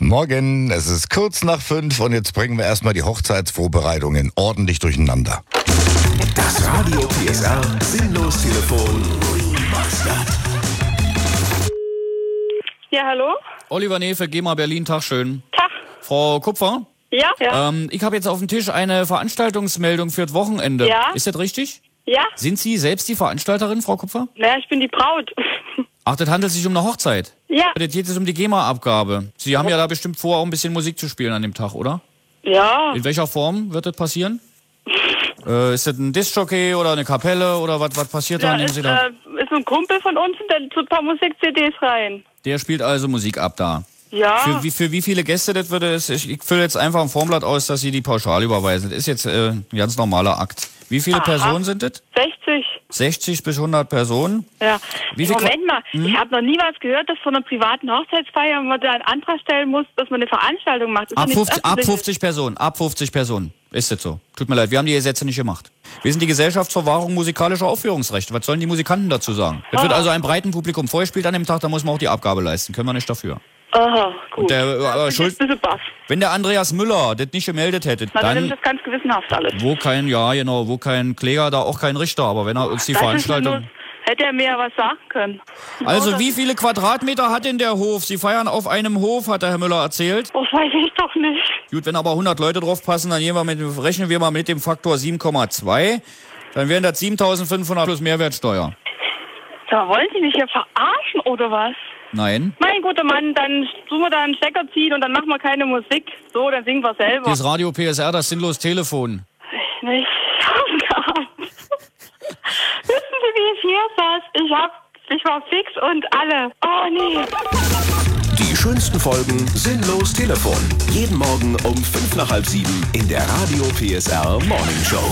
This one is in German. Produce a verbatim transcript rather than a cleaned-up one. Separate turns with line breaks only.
Morgen, es ist kurz nach fünf und jetzt bringen wir erstmal die Hochzeitsvorbereitungen ordentlich durcheinander.
Das Radio P S R Sinnlos Telefon Remastered.
Ja, hallo?
Oliver Nefe, GEMA Berlin, Tag schön.
Tag.
Frau Kupfer?
Ja? Ja.
Ähm, ich habe jetzt auf dem Tisch eine Veranstaltungsmeldung für das Wochenende.
Ja.
Ist das richtig?
Ja?
Sind Sie selbst die Veranstalterin, Frau Kupfer?
Naja, ich bin die Braut.
Ach, das handelt sich um eine Hochzeit?
Ja.
Das geht jetzt um die GEMA-Abgabe. Sie haben ja da bestimmt vor, auch ein bisschen Musik zu spielen an dem Tag, oder?
Ja.
In welcher Form wird das passieren? äh, ist das ein Diskjockey oder eine Kapelle oder was, was passiert da?
Ja,
Nehmen
ist,
Sie da?
äh, ist ein Kumpel von uns und der tut ein paar Musik-C Ds rein.
Der spielt also Musik ab da.
Ja.
Für wie, für wie viele Gäste das würde es? Ich, ich fülle jetzt einfach ein Formblatt aus, dass Sie die pauschal überweisen. Das ist jetzt äh, ein ganz normaler Akt. Wie viele
Aha.
Personen sind das?
sechzig.
sechzig bis hundert Personen.
Ja.
Wie viel
Moment mal,
Hm?
ich habe noch nie was gehört, dass von einer privaten Hochzeitsfeier man da einen Antrag stellen muss, dass man eine Veranstaltung macht. Ist doch
Ab
nichts
fünfzig, ab
Öffentliches.
fünfzig Personen. Ab fünfzig Personen. Ist das so? Tut mir leid, wir haben die Gesetze nicht gemacht. Wir sind die Gesellschaft zur Wahrung musikalischer Aufführungsrechte. Was sollen die Musikanten dazu sagen? Das wird
Ah.
also einem breiten Publikum vorgespielt an dem Tag, da muss man auch die Abgabe leisten. Können wir nicht dafür.
Aha, gut.
Der, äh,
Ja, bin
Schuld-
jetzt ein bisschen baff.
Wenn der Andreas Müller das nicht gemeldet hätte,
Na, dann
dann
ist das ganz gewissenhaft alles.
wo kein, ja genau, wo kein Kläger, da auch kein Richter. Aber wenn er uns die
Das ist
Veranstaltung...
nur- Hätte er mir ja was sagen können.
Also
Oder-
wie viele Quadratmeter hat denn der Hof? Sie feiern auf einem Hof, hat der Herr Müller erzählt.
Das weiß ich doch nicht.
Gut, wenn aber hundert Leute drauf passen, dann gehen wir mit, rechnen wir mal mit dem Faktor sieben Komma zwei. Dann wären das siebentausendfünfhundert plus Mehrwertsteuer.
Da wollen Sie mich hier verarschen, oder was?
Nein.
Mein guter Mann, dann tun wir da einen Stecker ziehen und dann machen wir keine Musik. So, dann singen wir selber.
Hier ist Radio P S R, das sinnlos Telefon.
Ich nicht. Oh Gott. Wissen Sie, wie ich hier saß? Ich hab, ich war fix und alle. Oh nee.
Die schönsten Folgen Sinnlos Telefon. Jeden Morgen um fünf nach halb sieben in der Radio P S R Morning Show.